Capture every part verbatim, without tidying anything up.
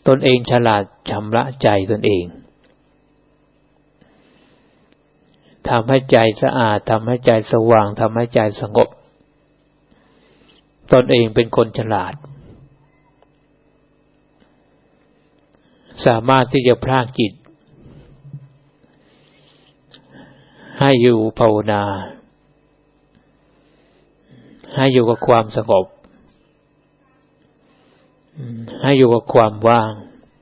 ตนเองฉลาดชำระใจตนเองทำให้ใจสะอาดทำให้ใจสว่างทำให้ใจสงบตนเองเป็นคนฉลาดสามารถที่จะพรากจิตให้อยู่ภาวนาให้อยู่กับความสงบให้อยู่กับความว่าง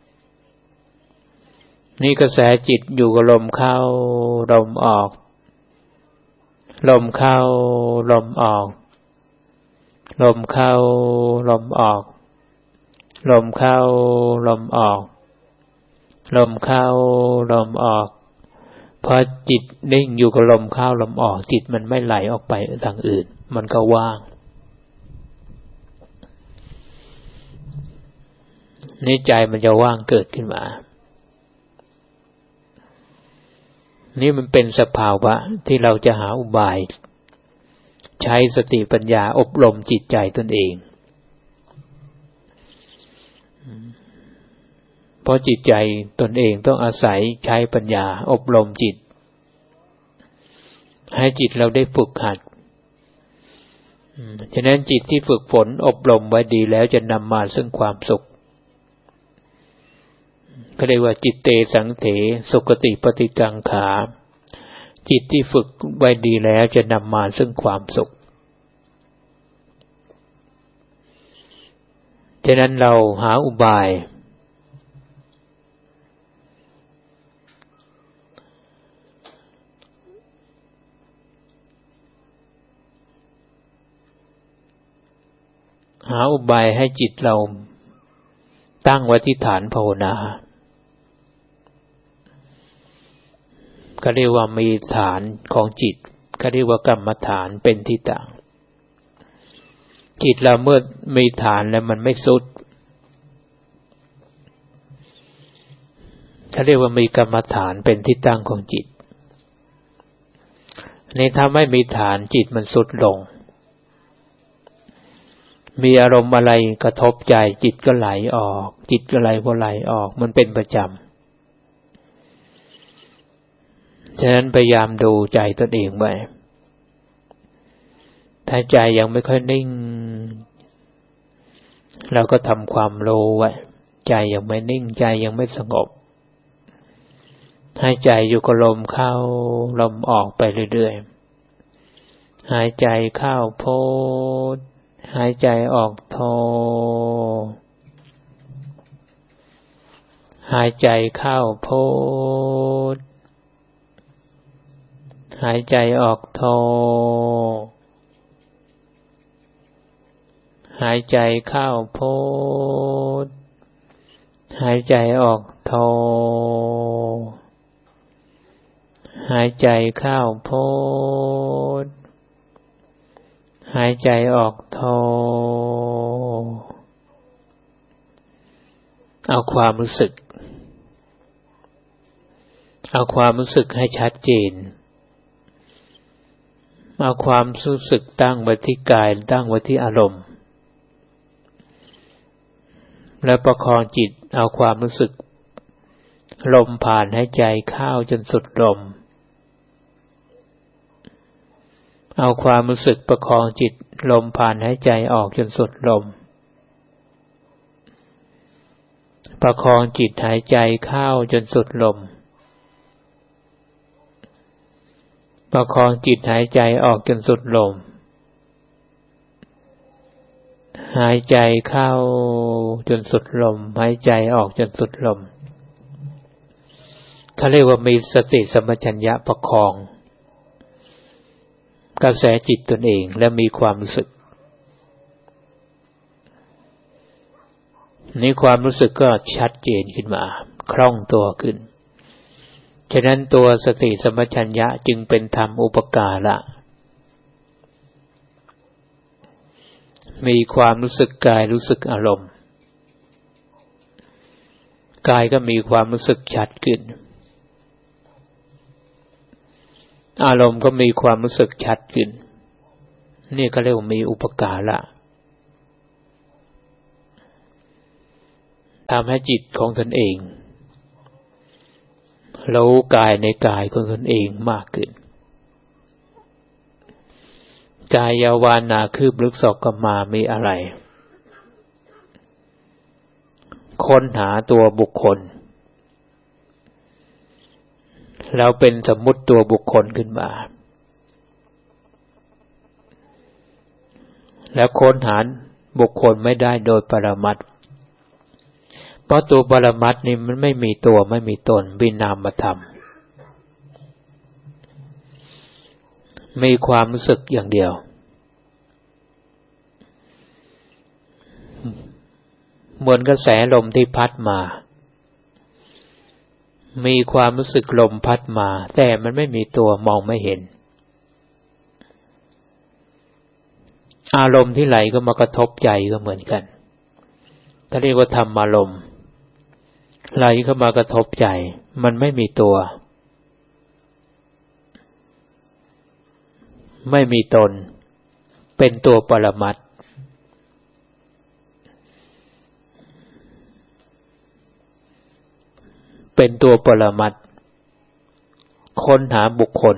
นี่กระแสจิตอยู่กับลมเข้าลมออกลมเข้าลมออกลมเข้าลมออกลมเข้าลมออกลมเข้าลมออกพอจิตนิ่งอยู่กับลมเข้าลมออกจิตมันไม่ไหลออกไปทางอื่นมันก็ว่างนี่ใจมันจะว่างเกิดขึ้นมานี่มันเป็นสภาวะที่เราจะหาอุบายใช้สติปัญญาอบรมจิตใจตนเองเพราะจิตใจตนเองต้องอาศัยใช้ปัญญาอบรมจิตให้จิตเราได้ฝึกหัดฉะนั้นจิตที่ฝึกฝนอบรมไว้ดีแล้วจะนำมาซึ่งความสุขก็เรียกว่าจิตเตสังเถสุขติปฏิกังขาจิตที่ฝึกไว้ดีแล้วจะนำมาซึ่งความสุขฉะนั้นเราหาอุบายหาอุบายให้จิตเราตั้งไว้ที่ฐานภาวนาก็เรียกว่ามีฐานของจิตก็เรียกว่ากรรมฐานเป็นที่ตั้งจิตเราเมื่อมีฐานแล้วมันไม่สุดเขาเรียกว่ามีกรรมฐานเป็นที่ตั้งของจิตนี่ถ้าไม่มีฐานจิตมันสุดลงมีอารมณ์อะไรกระทบใจจิตก็ไหลออกจิตก็ไหลก็ไหลออกมันเป็นประจำฉะนั้นพยายามดูใจตนเองไว้ถ้าใจยังไม่ค่อยนิ่งเราก็ทำความรู้ไว้ใจยังไม่นิ่งใจยังไม่สงบให้ใจอยู่กับลมเข้าลมออกไปเรื่อยๆหายใจเข้าโพธหายใจออกโทหายใจเข้าโพธหายใจออกโทหายใจเข้าโพธหายใจออกโทหายใจเข้าโพธหายใจออกโทเอาความรู้สึกเอาความรู้สึกให้ชัดเจนเอาความรู้สึกตั้งไว้ที่กายตั้งไว้ที่อารมณ์แล้วประคองจิตเอาความรู้สึกลมผ่านให้ใจเข้าจนสุดลมเอาความรู้สึกประคองจิตลมผ่านให้ใจออกจนสุดลมประคองจิตหายใจเข้าจนสุดลมประคองจิตหายใจออกจนสุดลมหายใจเข้าจนสุดลมหายใจออกจนสุดลมเขาเรียกว่ามีสติสัมปชัญญะประคองกระแสจิตตนเองและมีความรู้สึกนี่ความรู้สึกก็ชัดเจนขึ้นมาคล่องตัวขึ้นฉะนั้นตัวสติสัมปชัญญะจึงเป็นธรรมอุปการะมีความรู้สึกกายรู้สึกอารมณ์กายก็มีความรู้สึกชัดขึ้นอารมณ์ก็มีความรู้สึกชัดขึ้นนี่ก็เรียกว่ามีอุปการะทำให้จิตของตนเองรู้กายในกายของตนเองมากขึ้นกายยาวานนาคืบลึกศอกกมามีอะไรค้นหาตัวบุคคลเราเป็นสมมุติตัวบุคคลขึ้นมาแล้วค้นหาบุคคลไม่ได้โดยปรมัตถ์เพราะตัวปรมัตถ์นี่มันไม่มีตัวไม่มีตนมีนามธรรมมีความรู้สึกอย่างเดียวเหมือนกระแสลมที่พัดมามีความรู้สึกลมพัดมาแต่มันไม่มีตัวมองไม่เห็นอารมณ์ที่ไหลก็มากระทบใจก็เหมือนกันเขาเรียกว่าธรรมารมณ์ไหลเข้ามากระทบใจมันไม่มีตัวไม่มีตนเป็นตัวปรมัตถ์เป็นตัวปรมัตถ์ค้นหาบุคคล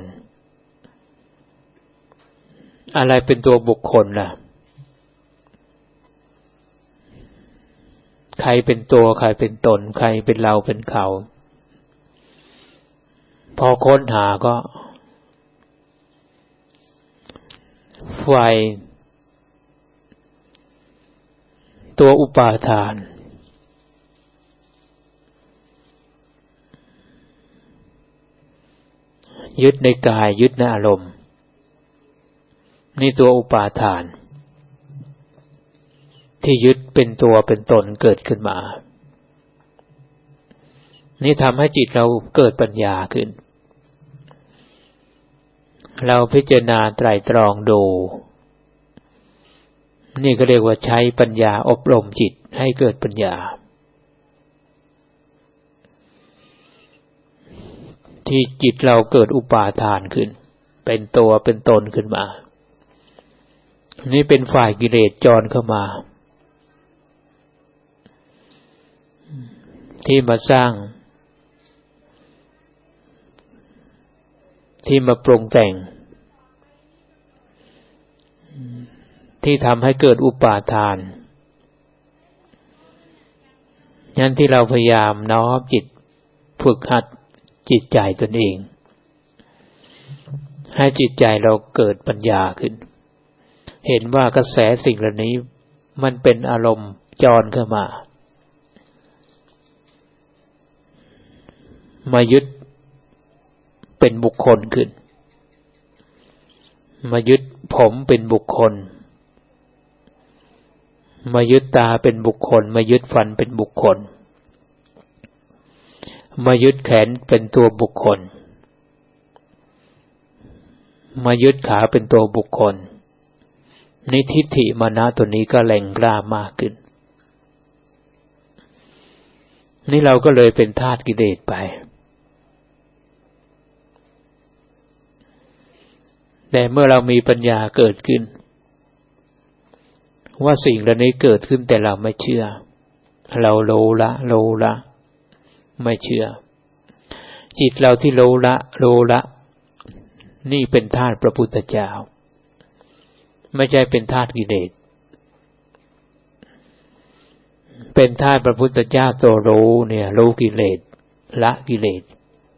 อะไรเป็นตัวบุคคลล่ะใครเป็นตัวใครเป็นตนใครเป็นเราเป็นเขาพอค้นหาก็ฝ่ายตัวอุปาทานยึดในกายยึดในอารมณ์นี่ตัวอุปาทานที่ยึดเป็นตัวเป็นตนเกิดขึ้นมานี่ทำให้จิตเราเกิดปัญญาขึ้นเราพิจารณาไตร่ตรองดูนี่ก็เรียกว่าใช้ปัญญาอบรมจิตให้เกิดปัญญาที่จิตเราเกิดอุปาทานขึ้นเป็นตัวเป็นตนขึ้นมานี่เป็นฝ่ายกิเลสจรเข้ามาที่มาสร้างที่มาปรุงแต่งที่ทำให้เกิดอุปาทานงั้นที่เราพยายามน้อมจิตฝึกหัดจิตใจตนเองให้จิตใจเราเกิดปัญญาขึ้นเห็นว่ากระแสสิ่งเหล่านี้มันเป็นอารมณ์จรเข้ามามายึดเป็นบุคคลขึ้นมายึดผมเป็นบุคคลมายึดตาเป็นบุคคลมายึดฟันเป็นบุคคลมายึดแขนเป็นตัวบุคคลมายึดขาเป็นตัวบุคคลนิทิฏฐิมานะตัวนี้ก็แรงกล้ามากขึ้นนี่เราก็เลยเป็นทาสกิเลสไปแต่เมื่อเรามีปัญญาเกิดขึ้นว่าสิ่งเหล่านี้เกิดขึ้นแต่เราไม่เชื่อเราโลละโลละไม่เชื่อจิตเราที่โลละโลละนี่เป็นธาตุพระพุทธเจ้าไม่ใช่เป็นธาตุกิเลสเป็นธาตุพระพุทธเจ้าตัวรู้เนี่ยรู้กิเลสละกิเลส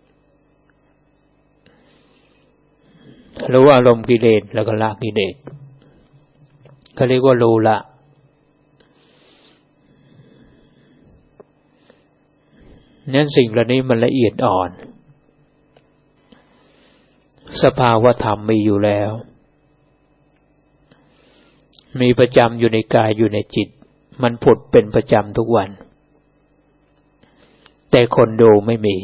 รู้อารมณ์กิเลสแล้วก็ละกิเลสเขาเรียกว่ารู้ละนั้นสิ่งเหล่านี้มันละเอียดอ่อนสภาวะธรรมมีอยู่แล้วมีประจำอยู่ในกายอยู่ในจิตมันผุดเป็นประจำทุกวันแต่คนดูไม่มี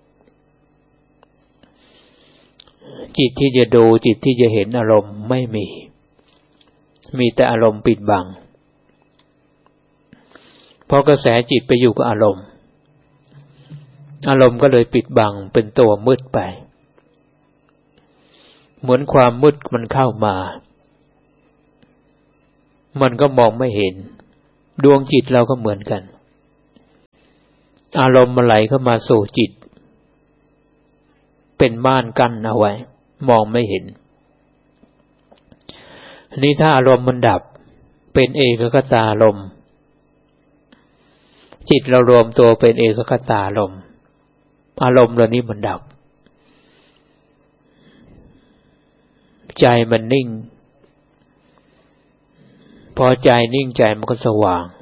จิตที่จะดูจิตที่จะเห็นอารมณ์ไม่มีมีแต่อารมณ์ปิดบังเพราะกระแสจิตไปอยู่กับอารมณ์อารมณ์ก็เลยปิดบังเป็นตัวมืดไปเหมือนความมืดมันเข้ามามันก็มองไม่เห็นดวงจิตเราก็เหมือนกันอารมณ์มันไหลเข้ามาสู่จิตเป็นม่านกั้นเอาไว้มองไม่เห็นนี่ถ้าอารมณ์มันดับเป็นเอกคตารมณ์จิตเรารวมตัวเป็นเอกคตารมณ์อารมณ์เหล่านี้มันดับใจมันนิ่งพอใจนิ่งใจมันก็สว่าง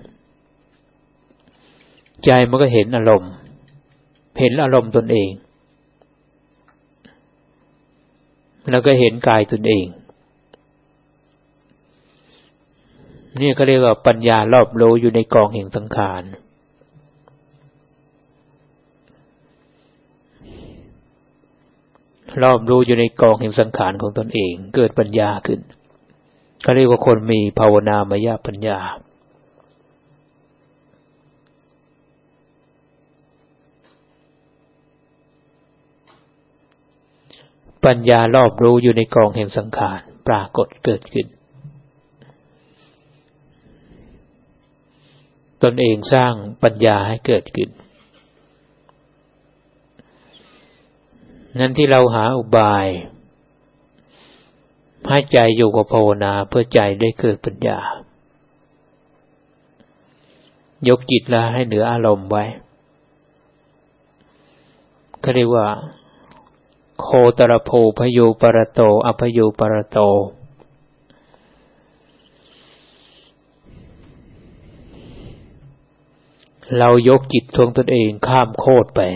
ใจมันก็เห็นอารมณ์เห็นอารมณ์ตนเองแล้วก็เห็นกายตนเองนี่เขาเรียกว่าปัญญารอบรู้อยู่ในกองแห่งสังขารรอบรู้อยู่ในกองแห่งสังขารของตนเองเกิดปัญญาขึ้นเขาเรียกว่าคนมีภาวนามยปัญญาปัญญารอบรู้อยู่ในกองแห่งสังขารปรากฏเกิดขึ้นตนเองสร้างปัญญาให้เกิดขึ้นนั้นที่เราหาอุบายให้ใจอยู่กับภาวนาเพื่อใจได้เกิดปัญญายกจิตแล้วให้เหนืออารมณ์ไว้เขาเรียกว่าโคตรโพพโยปรโตอพโยปรโตเรายกจิตทวงตนเองข้ามโคตรไป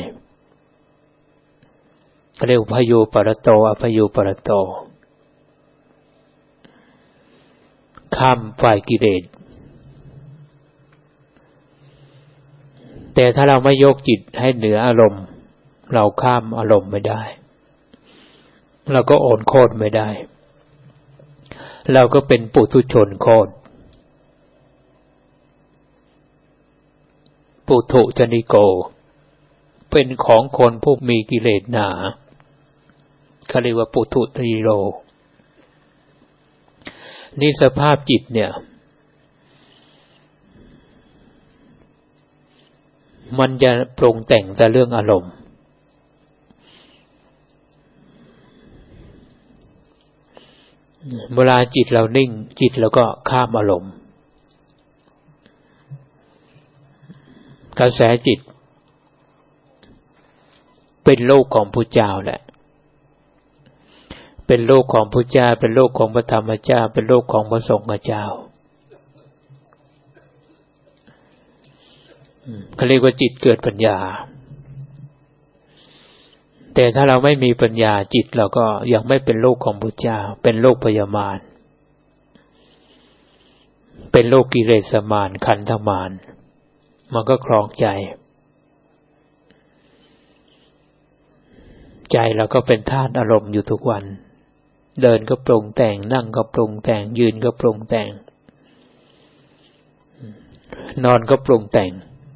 เขาเรียกว่าพโยปรโตอพโยปรโตข้ามฝ่ายกิเลสแต่ถ้าเราไม่ยกจิตให้เหนืออารมณ์เราข้ามอารมณ์ไม่ได้เราก็โอนโคตรไม่ได้เราก็เป็นปุถุชนโคตรปุถุชนิโกเป็นของคนผู้มีกิเลสหนาเขาเรียกว่าปุถุชนิโรนี่สภาพจิตเนี่ยมันจะปรุงแต่งแต่เรื่องอารมณ์เวลาจิตเรานิ่งจิตเราก็ข้ามอารมณ์กระแสจิตเป็นโลกของพระเจ้าแหละเป็นโลกของพระเจ้าเป็นโลกของพระธรรมเจ้าเป็นโลกของพระสงฆ์เจ้าเขาเรียกว่าจิตเกิดปัญญาแต่ถ้าเราไม่มีปัญญาจิตเราก็ยังไม่เป็นโลกของพระเจ้าเป็นโลกพยามารเป็นโลกกิเลสมารขันธมารมันก็ครองใจใจเราก็เป็นธาตุอารมณ์อยู่ทุกวันเดินก็ปรุงแต่งนั่งก็ปรุงแต่งยืนก็ปรุงแต่งนอนก็ปรุงแต่ง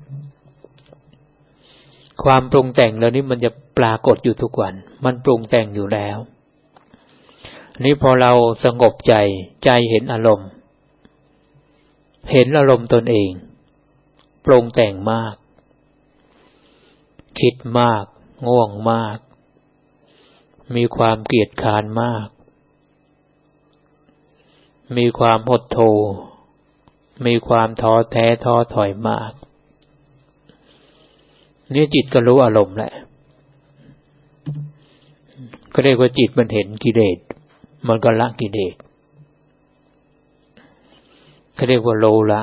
ความปรุงแต่งเหล่านี้มันจะปรากฏอยู่ทุกวันมันปรุงแต่งอยู่แล้วนี่พอเราสงบใจใจเห็นอารมณ์เห็นอารมณ์ตนเองปรุงแต่งมากคิดมากง่วงมากมีความเกียจคร้านมากมีความหดหู่มีความท้อแท้ท้อถอยมากนี่จิตก็รู้อารมณ์แหละก็เรียกว่าจิตมันเห็นกิเลสมันก็ละกิเลสก็เรียกว่าโลละ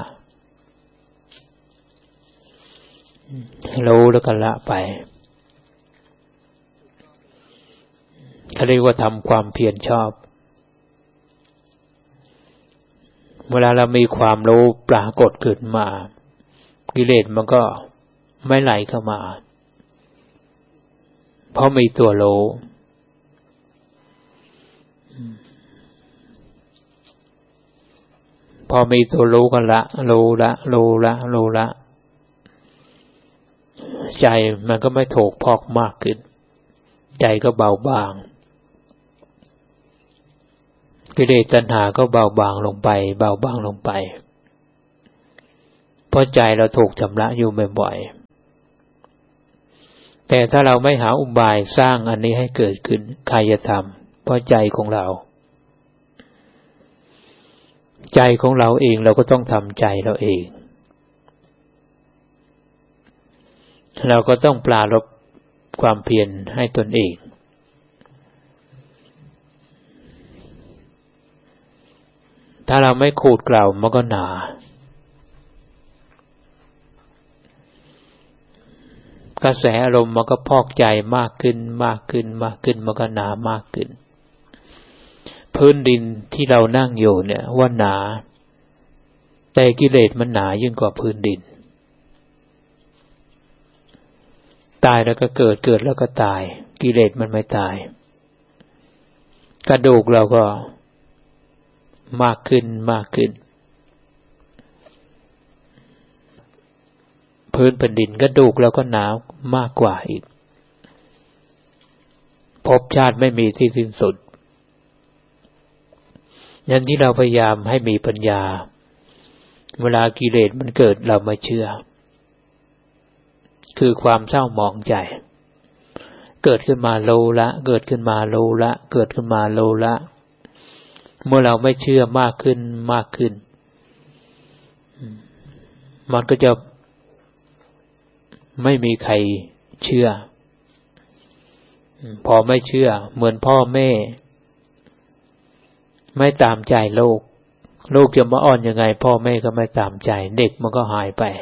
รู้แล้วก็ละไปเขาเรียกว่าทำความเพียรชอบเวลาเรามีความรู้ปรากฏขึ้นมากิเลสมันก็ไม่ไหลเข้ามาเพราะมีตัวรู้พอมีตัวรู้กันละรู้ละรู้ละรู้ละใจมันก็ไม่โถกพอกมากขึ้นใจก็เบาบางกิเลสตัณหาก็เบาบางลงไปเบาบางลงไปเพราะใจเราถูกชำระอยู่บ่อยแต่ถ้าเราไม่หาอุบายสร้างอันนี้ให้เกิดขึ้นใครจะทำเพราะใจของเราใจของเราเองเราก็ต้องทำใจเราเองเราก็ต้องปรารภความเพียรให้ตนเองถ้าเราไม่ขูดเกลามันก็หนากระแสอารมณ์มันก็พอกใจมากขึ้นมากขึ้นมากขึ้นมันก็หนามากขึ้นพื้นดินที่เรานั่งอยู่เนี่ยว่าหนาแต่กิเลสมันหนายิ่งกว่าพื้นดินตายแล้วก็เกิดเกิดแล้วก็ตายกิเลสมันไม่ตายกระดูกเราก็มากขึ้นมากขึ้นพื้นแผ่นดินกระดูกเราก็หนามากกว่าอีกภพชาติไม่มีที่สิ้นสุดงั้นที่เราพยายามให้มีปัญญาเวลากิเลสมันเกิดเราไม่เชื่อคือความเศร้าหมองใจเกิดขึ้นมาโลละเกิดขึ้นมาโลละเกิดขึ้นมาโลละเมื่อเราไม่เชื่อมากขึ้นมากขึ้นมันก็จะไม่มีใครเชื่อพอไม่เชื่อเหมือนพ่อแม่ไม่ตามใจโลกโลกจะมาอ้อนยังไงพ่อแม่ก็ไม่ตามใจเด็กมันก็หายไป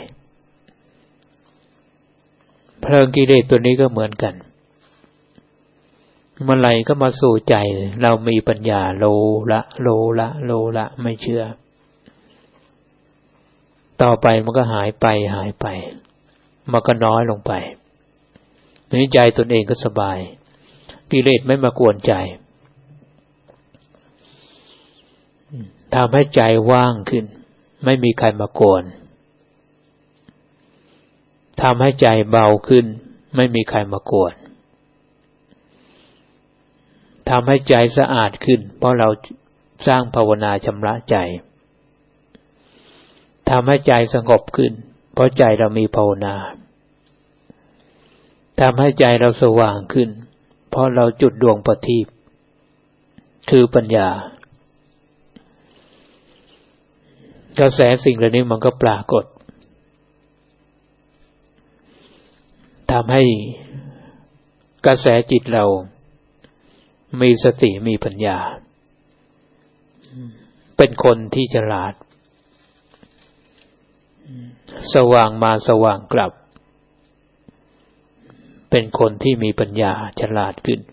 เพลิงกิเลสตัวนี้ก็เหมือนกันเมื่อไหร่ก็มาสู่ใจเรามีปัญญาโลละโลละโลละไม่เชื่อต่อไปมันก็หายไปหายไปมันก็น้อยลงไปนี้ใจตนเองก็สบายกิเลสไม่มากวนใจทำให้ใจว่างขึ้นไม่มีใครมากวนทำให้ใจเบาขึ้นไม่มีใครมากวนทำให้ใจสะอาดขึ้นเพราะเราสร้างภาวนาชำระใจทำให้ใจสงบขึ้นเพราะใจเรามีภาวนาทำให้ใจเราสว่างขึ้นเพราะเราจุดดวงประทีปคือปัญญากระแสสิ่งเหล่านี้มันก็ปรากฏทำให้กระแสจิตเรามีสติมีปัญญาเป็นคนที่ฉลาดสว่างมาสว่างกลับเป็นคนที่มีปัญญาฉลาดขึ้น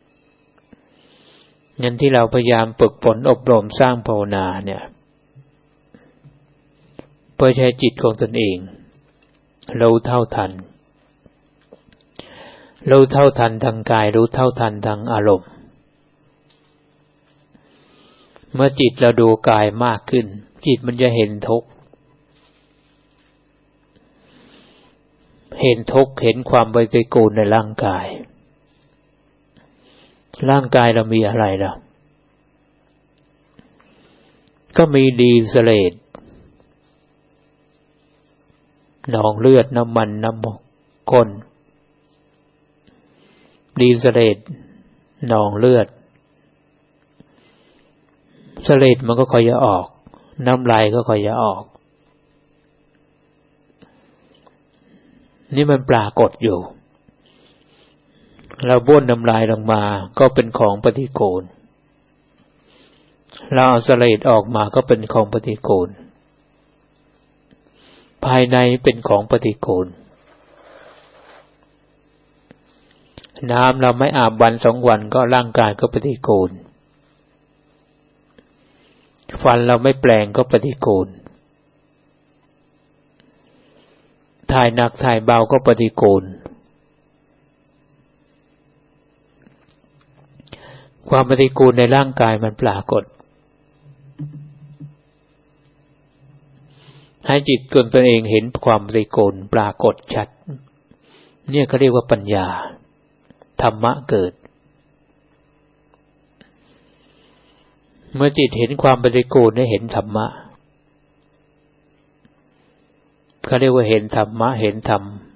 งั้นที่เราพยายามฝึกฝนอบรมสร้างภาวนาเนี่ยเพื่อใช้จิตของตนเองรู้เท่าทันรู้เท่าทันทางกายรู้เท่าทันทางอารมณ์เมื่อจิตเราดูกายมากขึ้นจิตมันจะเห็นทุกข์เห็นทุกข์เห็นความปฏิกูลในร่างกายร่างกายเรามีอะไรล่ะก็มีดีเสเลดหนองเลือดน้ำมันน้ำข้นดีเสเลดหนองเลือดเสเลดมันก็ค่อยจะออกน้ำลายก็ค่อยจะออกนี่มันปรากฏอยู่เราบ้วนน้ำลายลงมาก็เป็นของปฏิกูลเราเอาเสเลดออกมาก็เป็นของปฏิกูลภายในเป็นของปฏิกูลน้ำเราไม่อาบวันสองวันก็ร่างกายก็ปฏิกูลฟันเราไม่แปลงก็ปฏิกูลถ่ายหนักถ่ายเบาก็ปฏิกูลความปฏิกูลในร่างกายมันปรากฏให้จิตตนเองเห็นความปฏิกูลปรากฏชัดเนี่ยเขาเรียกว่าปัญญาธรรมะเกิดเมื่อจิตเห็นความปฏิกูลได้เห็นธรรมะเขาเรียกว่าเห็นธรรมะเห็นธรรม